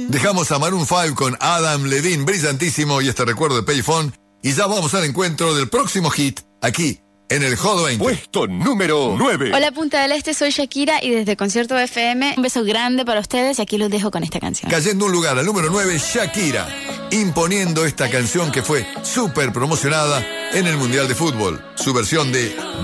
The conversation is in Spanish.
Dejamos a Maroon 5 con Adam Levine, brillantísimo, y este recuerdo de Payphone. Y ya vamos al encuentro del próximo hit, aquí, en el Hot 20. Puesto número 9. Hola Punta del Este, soy Shakira y desde Concierto FM, un beso grande para ustedes y aquí los dejo con esta canción. Cayendo un lugar al número 9, Shakira, imponiendo esta canción que fue súper promocionada en el Mundial de Fútbol. Su versión de